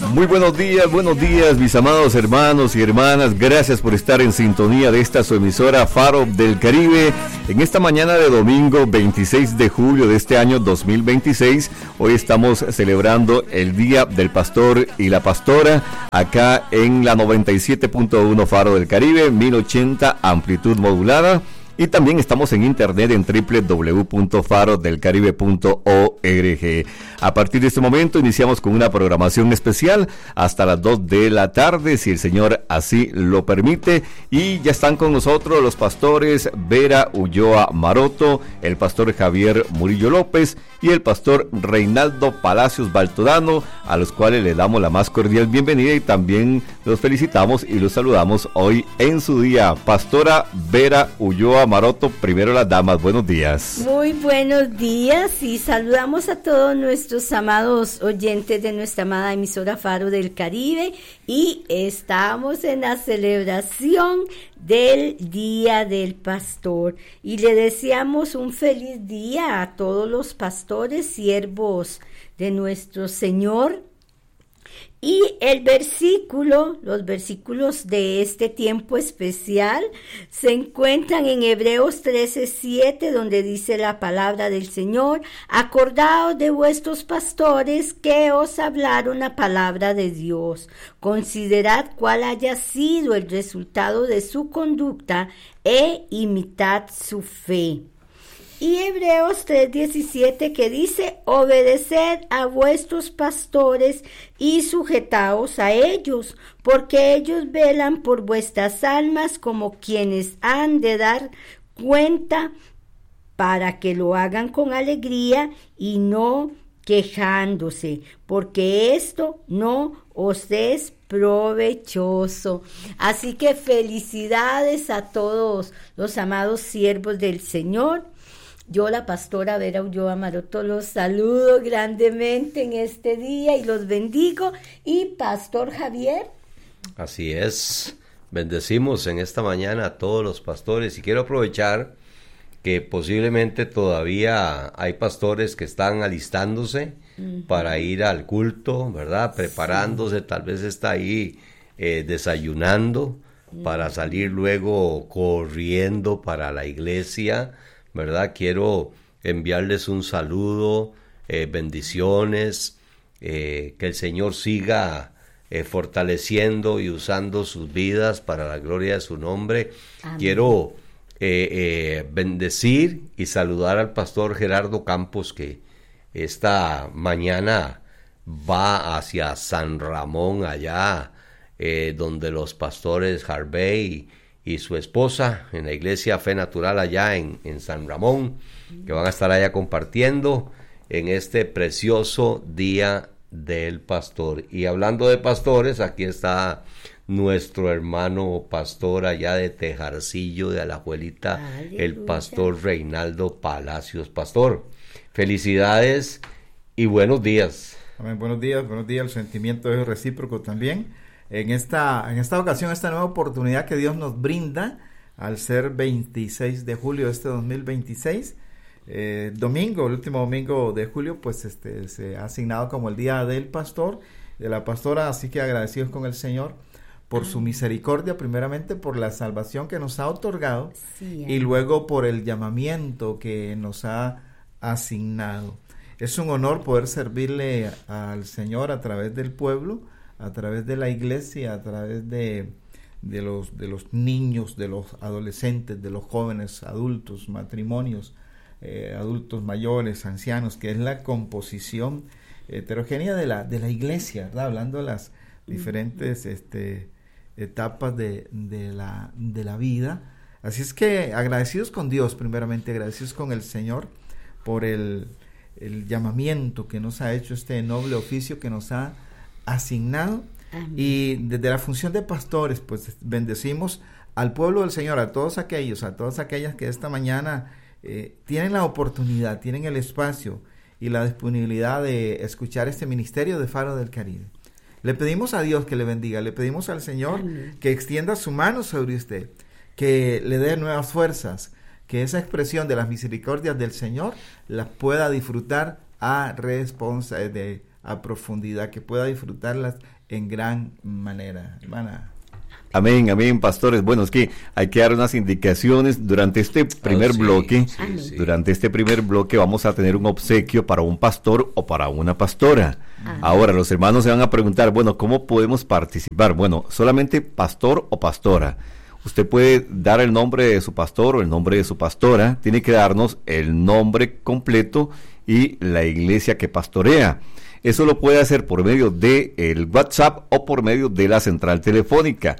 Muy buenos días mis amados hermanos y hermanas, gracias por estar en sintonía de esta su emisora Faro del Caribe, en esta mañana de domingo 26 de julio de este año 2026, hoy estamos celebrando el Día del Pastor y la Pastora, acá en la 97.1 Faro del Caribe, 1080 amplitud modulada. Y también estamos en internet en www.farodelcaribe.org. A partir de este momento iniciamos con una programación especial hasta las 2 de la tarde, si el Señor así lo permite. Y ya están con nosotros los pastores Vera Ulloa Maroto, el pastor Javier Murillo López y el pastor Reinaldo Palacios Baltodano, a los cuales le damos la más cordial bienvenida y también los felicitamos y los saludamos hoy en su día. Pastora Vera Ulloa Maroto, primero las damas, buenos días. Muy buenos días y saludamos a todos nuestros amados oyentes de nuestra amada emisora Faro del Caribe y estamos en la celebración del Día del Pastor y le deseamos un feliz día a todos los pastores, siervos de nuestro Señor. Y los versículos de este tiempo especial se encuentran en Hebreos 13:7, donde dice la palabra del Señor: acordaos de vuestros pastores que os hablaron la palabra de Dios, considerad cuál haya sido el resultado de su conducta e imitad su fe. Y Hebreos 3:17 que dice: obedeced a vuestros pastores y sujetaos a ellos, porque ellos velan por vuestras almas como quienes han de dar cuenta, para que lo hagan con alegría y no quejándose, porque esto no os es provechoso. Así que felicidades a todos los amados siervos del Señor. Yo, la pastora Vera Ulloa Maroto, los saludo grandemente en este día y los bendigo. Y pastor Javier. Así es, bendecimos en esta mañana a todos los pastores y quiero aprovechar que posiblemente todavía hay pastores que están alistándose para ir al culto, ¿verdad? Preparándose, tal vez está ahí desayunando para salir luego corriendo para la iglesia, ¿verdad? Quiero enviarles un saludo, bendiciones, que el Señor siga fortaleciendo y usando sus vidas para la gloria de su nombre. Amén. Quiero bendecir y saludar al pastor Gerardo Campos, que esta mañana va hacia San Ramón, allá donde los pastores Harvey y su esposa, en la iglesia Fe Natural allá en San Ramón, que van a estar allá compartiendo en este precioso Día del Pastor. Y hablando de pastores, aquí está nuestro hermano pastor allá de Tejarcillo, de Alajuelita, el pastor Reinaldo Palacios. Pastor, felicidades y buenos días. Amén, buenos días, el sentimiento es recíproco también. En esta ocasión, esta nueva oportunidad que Dios nos brinda al ser 26 de julio de este 2026, domingo, el último domingo de julio, pues se ha asignado como el Día del Pastor, de la Pastora, así que agradecidos con el Señor por su misericordia, primeramente por la salvación que nos ha otorgado, y luego por el llamamiento que nos ha asignado. Es un honor poder servirle al Señor a través del pueblo, a través de la iglesia, a través de los niños, de los adolescentes, de los jóvenes, adultos, matrimonios, adultos mayores, ancianos, que es la composición heterogénea de la iglesia, ¿verdad? Hablando de las diferentes etapas de la vida. Así es que agradecidos con Dios, primeramente agradecidos con el Señor por el llamamiento que nos ha hecho, este noble oficio que nos ha asignado. Amén. Y desde la función de pastores, pues bendecimos al pueblo del Señor, a todas aquellas que esta mañana tienen la oportunidad, tienen el espacio y la disponibilidad de escuchar este ministerio de Faro del Caribe. Le pedimos a Dios que le bendiga, le pedimos al Señor que extienda su mano sobre usted, que le dé nuevas fuerzas, que esa expresión de las misericordias del Señor las pueda disfrutar a a profundidad, que pueda disfrutarlas en gran manera, hermana. Amén, amén, pastores. Bueno, es que hay que dar unas indicaciones durante este primer bloque. Sí. Durante este primer bloque vamos a tener un obsequio para un pastor o para una pastora. Ahora, los hermanos se van a preguntar, bueno, ¿cómo podemos participar? Bueno, solamente pastor o pastora. Usted puede dar el nombre de su pastor o el nombre de su pastora. Tiene que darnos el nombre completo y la iglesia que pastorea. Eso lo puede hacer por medio de el WhatsApp o por medio de la central telefónica.